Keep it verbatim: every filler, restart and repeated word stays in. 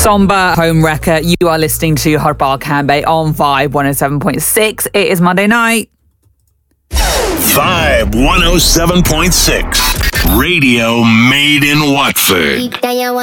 Somber Home Wrecker. You are listening to Hardball Canbay on Vibe one oh seven point six. It is Monday night. Vibe one oh seven point six. Radio made in Watford.